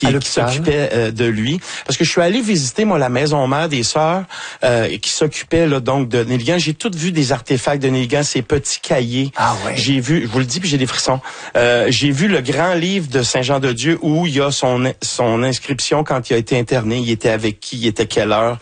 qui s'occupait de lui. Parce que je suis allé visiter, moi, la maison mère des sœurs qui s'occupait là donc de Néligan. J'ai tout vu des artefacts de Néligan, ses petits cahiers. Ah ouais. J'ai vu, je vous le dis, puis j'ai des frissons. J'ai vu le grand livre de Saint-Jean-de-Dieu où il y a son inscription quand il a été interné, il était avec qui, il était quelle heure.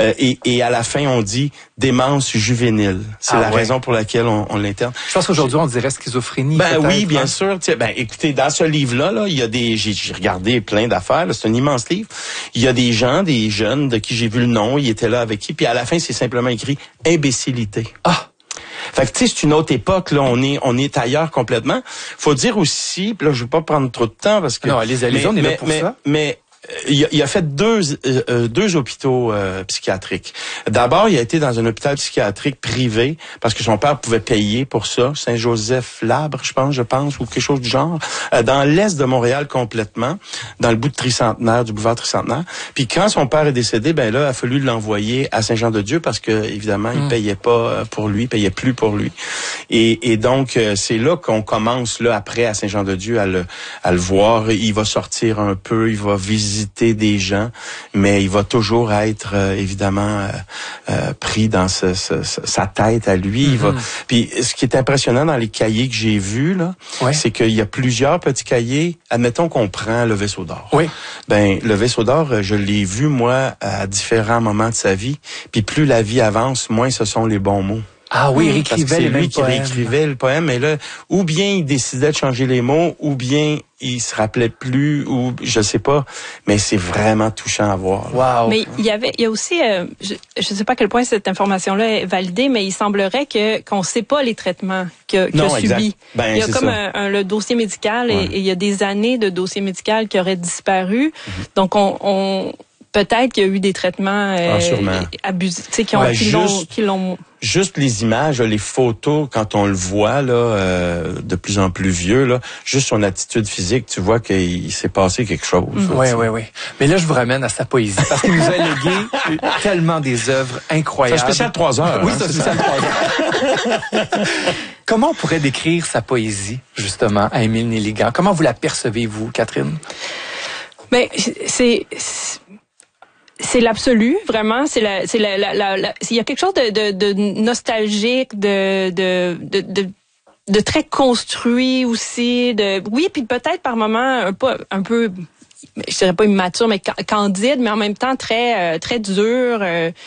Et à la fin, on dit démence juvénile. C'est la raison pour laquelle on l'interne. Je pense qu'aujourd'hui, on dirait schizophrénie. Ben oui, bien sûr. Ben écoutez, dans ce livre-là, là, il y a j'ai regardé plein d'affaires. C'est un immense livre. Il y a des gens, des jeunes de qui j'ai vu le nom. Ils étaient là avec qui. Puis à la fin, c'est simplement écrit imbécilité. Ah. Fait que tu sais, c'est une autre époque. Là, on est ailleurs complètement. Faut dire aussi. Puis là, je veux pas prendre trop de temps parce que. Non, allez-y, on est là pour ça. Mais il a fait deux hôpitaux psychiatriques. D'abord, il a été dans un hôpital psychiatrique privé parce que son père pouvait payer pour ça, Saint-Joseph-Labre, je pense, ou quelque chose du genre, dans l'est de Montréal complètement, dans le bout de Tricentenaire, du boulevard Tricentenaire. Puis quand son père est décédé, ben là, il a fallu l'envoyer à Saint-Jean-de-Dieu parce que évidemment, il payait pas pour lui, payait plus pour lui. Et donc c'est là qu'on commence là après à Saint-Jean-de-Dieu à le voir. Il va sortir un peu, il va visiter des gens, mais il va toujours être évidemment pris dans sa tête à lui. Il va. Puis ce qui est impressionnant dans les cahiers que j'ai vus là, c'est qu'il y a plusieurs petits cahiers. Admettons qu'on prend le Vaisseau d'or. Oui. Ben le Vaisseau d'or, je l'ai vu moi à différents moments de sa vie. Puis plus la vie avance, moins ce sont les bons mots. Ah oui, il parce que c'est lui qui réécrivait le poème, mais là, ou bien il décidait de changer les mots, ou bien il se rappelait plus, ou je sais pas, mais c'est vraiment touchant à voir. Wow. Mais il y a aussi, je sais pas à quel point cette information-là est validée, mais il semblerait qu'on sait pas les traitements qu'il a subis. Ben, il y a comme le dossier médical et il y a des années de dossier médical qui auraient disparu. Donc peut-être qu'il y a eu des traitements abusifs, qui l'ont. Juste les images, les photos, quand on le voit là, de plus en plus vieux, là, juste son attitude physique, tu vois qu'il s'est passé quelque chose. Oui. Mais là, je vous ramène à sa poésie, parce qu'il nous a légué tellement des œuvres incroyables. C'est un spécial 3 heures. Oui, c'est un spécial 3 heures. Comment on pourrait décrire sa poésie, justement, à Émile Néligan? Comment vous la percevez-vous, Catherine? Ben, c'est l'absolu, vraiment. Il y a quelque chose de nostalgique, de très construit aussi. Oui, puis peut-être par moments un peu, je dirais pas immature, mais candide, mais en même temps très dur.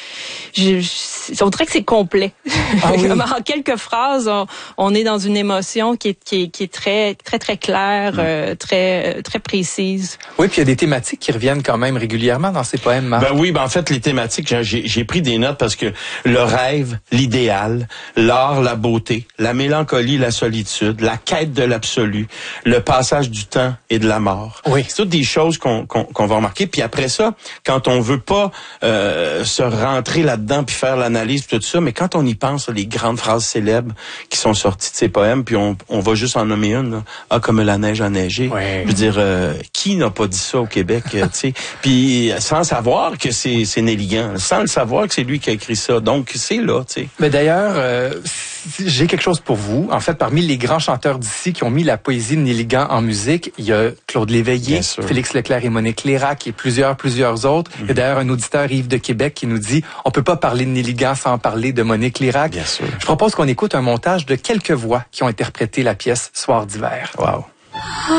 On dirait que c'est complet. Ah oui. En quelques phrases, on est dans une émotion qui est très très très claire, très très précise. Oui, puis il y a des thématiques qui reviennent quand même régulièrement dans ces poèmes, Marc. Ben oui, en fait les thématiques, j'ai pris des notes parce que le rêve, l'idéal, l'art, la beauté, la mélancolie, la solitude, la quête de l'absolu, le passage du temps et de la mort. Oui. C'est toutes des choses qu'on va remarquer. Puis après ça, quand on veut pas se rentrer là-dedans puis faire l'analyse tout ça, mais quand on y pense, les grandes phrases célèbres qui sont sorties de ces poèmes, puis on va juste en nommer une, là. Ah, comme la neige a neigé. Ouais. Je veux dire, qui n'a pas dit ça au Québec, tu sais? Puis sans savoir que c'est Néligan, sans le savoir que c'est lui qui a écrit ça. Donc c'est là, tu sais. Mais d'ailleurs, j'ai quelque chose pour vous. En fait, parmi les grands chanteurs d'ici qui ont mis la poésie de Néligan en musique, il y a Claude Léveillé, Félix Leclerc et Monique Lérac et plusieurs autres. Il y a d'ailleurs un auditeur, Yves de Québec, qui nous dit « On peut pas parler de Néligan sans parler de Monique Lérac ». Bien sûr. Je propose qu'on écoute un montage de quelques voix qui ont interprété la pièce Soir d'hiver. Wow.